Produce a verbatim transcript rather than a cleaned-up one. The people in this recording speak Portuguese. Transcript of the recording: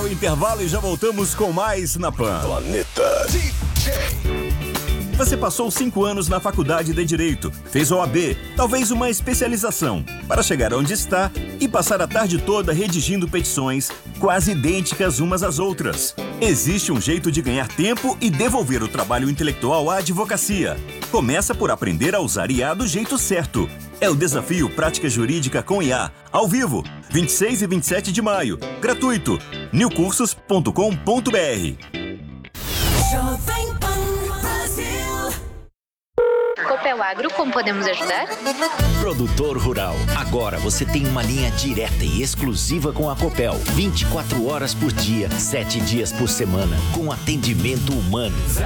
para o intervalo e já voltamos com mais na Pan. Planeta D J. Você passou cinco anos na faculdade de Direito, fez O A B, talvez uma especialização, para chegar onde está e passar a tarde toda redigindo petições quase idênticas umas às outras. Existe um jeito de ganhar tempo e devolver o trabalho intelectual à advocacia. Começa por aprender a usar I A do jeito certo. É o Desafio Prática Jurídica com I A, ao vivo, vinte e seis e vinte e sete de maio, gratuito, new cursos ponto com ponto b r. Jovem Pan Brasil. Copel Agro, como podemos ajudar? Produtor rural, agora você tem uma linha direta e exclusiva com a Copel, vinte e quatro horas por dia, sete dias por semana, com atendimento humano.